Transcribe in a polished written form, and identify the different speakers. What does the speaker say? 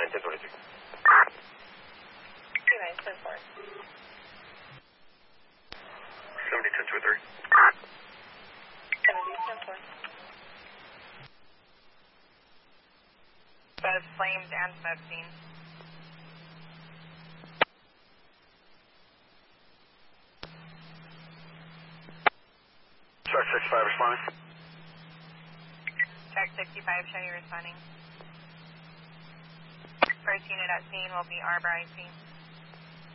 Speaker 1: 1022.
Speaker 2: 2910-4.
Speaker 1: 7010-23.
Speaker 2: 7010-4. Both flames and smoke scene.
Speaker 1: Truck 65 responding.
Speaker 2: Truck 65, show you responding. First unit at scene will be Arbor IC.